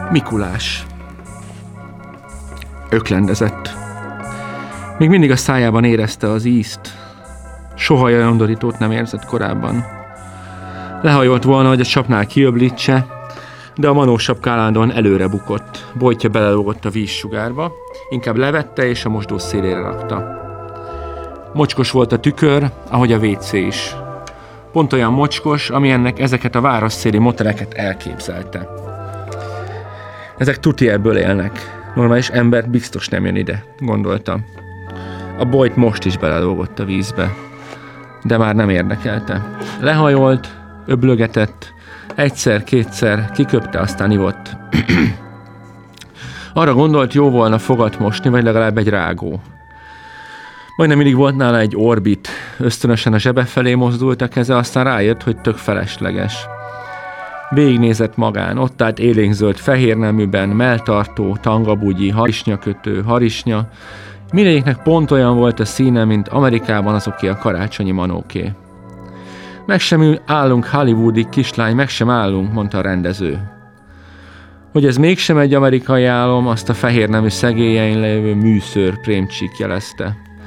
Mikulás. Öklendezett. Még mindig a szájában érezte az ízt. Soha olyan undorítót nem érzett korábban. Lehajolt volna, hogy a csapnál kiöblítse, de a manósapka állandóan előre bukott. Bojtja belelógott a vízsugárba, inkább levette és a mosdó szélére rakta. Mocskos volt a tükör, ahogy a WC is. Pont olyan mocskos, amilyennek ezeket a városszéli moteleket elképzelte. Ezek tuti ebből élnek. Normális ember biztos nem jön ide, gondolta. A bojt most is belelógott a vízbe, de már nem érdekelte. Lehajolt, öblögetett, egyszer-kétszer kiköpte, aztán ivott. Arra gondolt, jó volna fogat mosni, vagy legalább egy rágó. Majdnem mindig volt nála egy Orbit, ösztönösen a zsebe felé mozdult a keze, aztán rájött, hogy tök felesleges. Végignézett magán, ott állt élénkzöld fehérneműben, melltartó, tangabugyi, harisnyakötő, harisnya. Mindegyiknek pont olyan volt a színe, mint Amerikában azoké a karácsonyi manóké. Meg sem állunk, hollywoodi kislány, meg sem állunk, mondta a rendező. Hogy ez mégsem egy amerikai álom, azt a fehérnemű szegélyein lévő műszőr prémcsík jelezte.